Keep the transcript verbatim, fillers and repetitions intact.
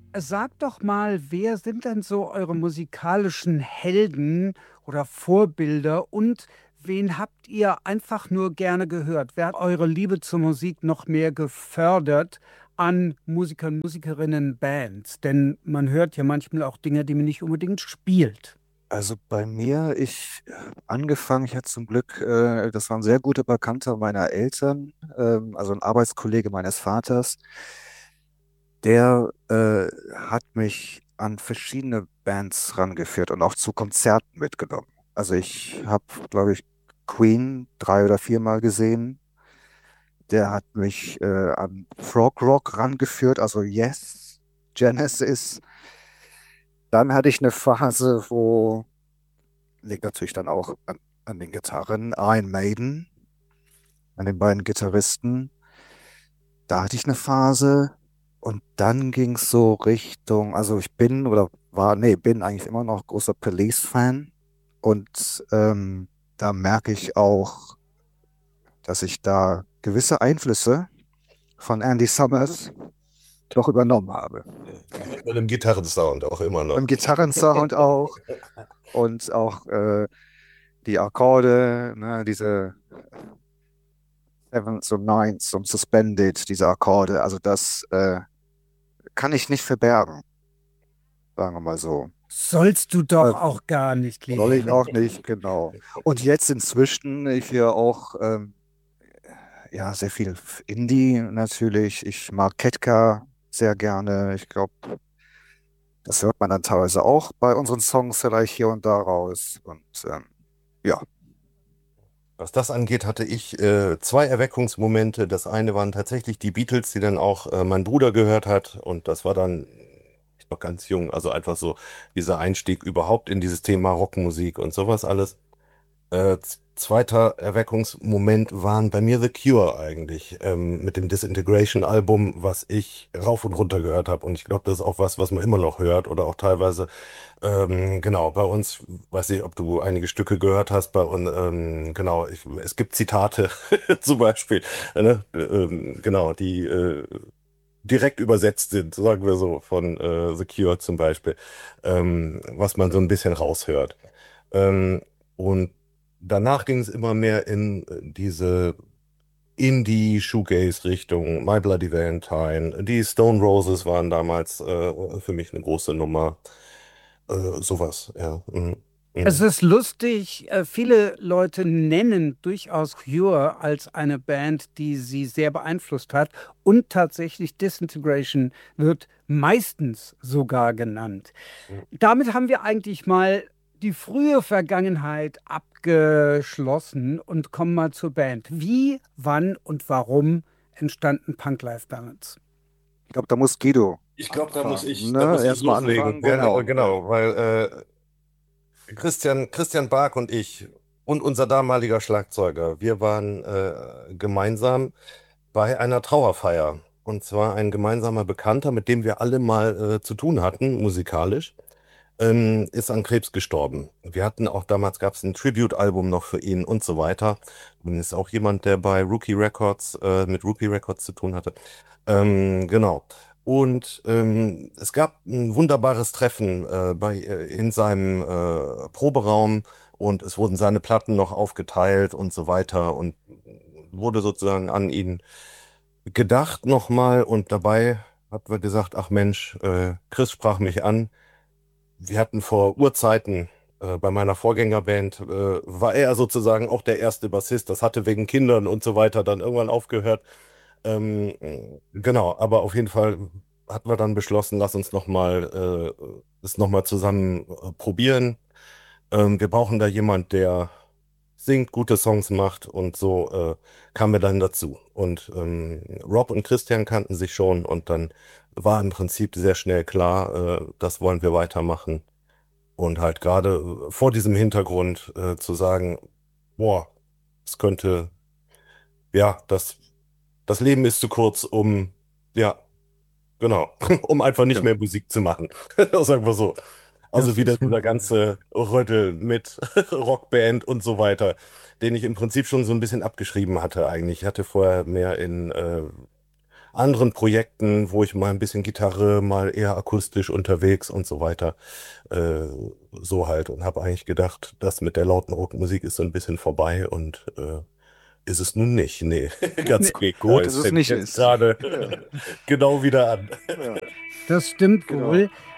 Sagt doch mal, wer sind denn so eure musikalischen Helden oder Vorbilder und wen habt ihr einfach nur gerne gehört? Wer hat eure Liebe zur Musik noch mehr gefördert an Musikern, Musikerinnen, Bands? Denn man hört ja manchmal auch Dinge, die man nicht unbedingt spielt. Also bei mir, ich äh, angefangen, ich hatte zum Glück, äh, das war ein sehr guter Bekannter meiner Eltern, ähm, also ein Arbeitskollege meines Vaters, der äh, hat mich an verschiedene Bands rangeführt und auch zu Konzerten mitgenommen. Also ich habe, glaube ich, Queen drei oder viermal gesehen. Der hat mich äh, an Frog Rock rangeführt, also Yes, Genesis. Dann hatte ich eine Phase, wo liegt natürlich dann auch an, an den Gitarren. Iron Maiden, an den beiden Gitarristen. Da hatte ich eine Phase. Und dann ging es so Richtung, also ich bin oder war, nee, bin eigentlich immer noch großer Police-Fan. Und ähm, da merke ich auch, dass ich da gewisse Einflüsse von Andy Summers doch übernommen habe. Mit einem Gitarrensound auch immer noch. Beim Gitarrensound auch und auch äh, die Akkorde, ne, diese Sevens und Nines und Suspended, diese Akkorde, also das äh, kann ich nicht verbergen, sagen wir mal so. Sollst du doch Äh, auch gar nicht, soll lieber ich auch Henning. nicht, genau. Und jetzt inzwischen, ich höre auch ähm, ja, sehr viel Indie natürlich. Ich mag Ketka sehr gerne. Ich glaube, das hört man dann teilweise auch bei unseren Songs vielleicht hier und da raus. Und ähm, ja, Was das angeht, hatte ich äh, zwei Erweckungsmomente. Das eine waren tatsächlich die Beatles, die dann auch äh, mein Bruder gehört hat. Und das war dann ich noch ganz jung. Also einfach so dieser Einstieg überhaupt in dieses Thema Rockmusik und sowas alles. Äh, z- zweiter Erweckungsmoment waren bei mir The Cure eigentlich, ähm, mit dem Disintegration-Album, was ich rauf und runter gehört habe. Und ich glaube, das ist auch was, was man immer noch hört oder auch teilweise, ähm, genau, bei uns, weiß nicht, ob du einige Stücke gehört hast, bei uns, ähm, genau, ich, es gibt Zitate zum Beispiel, äh, ne, ähm, genau, die äh, direkt übersetzt sind, sagen wir so, von äh, The Cure zum Beispiel, ähm, was man so ein bisschen raushört. Ähm, und danach ging es immer mehr in äh, diese Indie-Shoegaze-Richtung, My Bloody Valentine. Die Stone Roses waren damals äh, für mich eine große Nummer. Äh, sowas, ja. Mhm. Es Mhm. ist lustig, äh, viele Leute nennen durchaus Cure als eine Band, die sie sehr beeinflusst hat. Und tatsächlich Disintegration wird meistens sogar genannt. Damit haben wir eigentlich mal die frühe Vergangenheit abgeschlossen und kommen mal zur Band. Wie, wann und warum entstanden Punk Life Ballads? ich glaube, da muss Guido Ich glaube, da muss anfangen. ich, da Ne? muss ich Erstmal loslegen. anfangen, Ja, äh, genau. Ja. genau, weil äh, Christian, Christian Bark und ich und unser damaliger Schlagzeuger, wir waren äh, gemeinsam bei einer Trauerfeier. Und zwar ein gemeinsamer Bekannter, mit dem wir alle mal äh, zu tun hatten, musikalisch, ähm, ist an Krebs gestorben. Wir hatten auch damals, gab es ein Tribute-Album noch für ihn und so weiter. Und ist auch jemand, der bei Rookie Records, äh, mit Rookie Records zu tun hatte. Ähm, genau. Und ähm, es gab ein wunderbares Treffen äh, bei, äh, in seinem äh, Proberaum und es wurden seine Platten noch aufgeteilt und so weiter und wurde sozusagen an ihn gedacht nochmal und dabei hat wir gesagt, ach Mensch, äh, Chris sprach mich an. Wir hatten vor Urzeiten äh, bei meiner Vorgängerband, äh, war er sozusagen auch der erste Bassist. Das hatte wegen Kindern und so weiter dann irgendwann aufgehört. Ähm, genau, aber auf jeden Fall hatten wir dann beschlossen, lass uns nochmal äh, es nochmal zusammen äh, probieren. Ähm, wir brauchen da jemand, der singt, gute Songs macht und so äh, kamen wir dann dazu. Und ähm, Rob und Christian kannten sich schon und dann war im Prinzip sehr schnell klar, äh, das wollen wir weitermachen. Und halt gerade äh, vor diesem Hintergrund äh, zu sagen, boah, es könnte, ja, das, das Leben ist zu kurz, um, ja, genau, um einfach nicht Ja. mehr Musik zu machen. Sagen wir so. Also Das wieder ist dieser ganze Röttel mit Rockband und so weiter, den ich im Prinzip schon so ein bisschen abgeschrieben hatte eigentlich. Ich hatte vorher mehr in äh, anderen Projekten, wo ich mal ein bisschen Gitarre, mal eher akustisch unterwegs und so weiter. Äh, so halt. Und habe eigentlich gedacht, das mit der lauten Rockmusik ist so ein bisschen vorbei und äh, ist es nun nicht. Nee, ganz Nee. quick. Gut, Da dass es fängt nicht jetzt ist. gerade Ja. genau wieder an. Ja. Das stimmt Genau. wohl.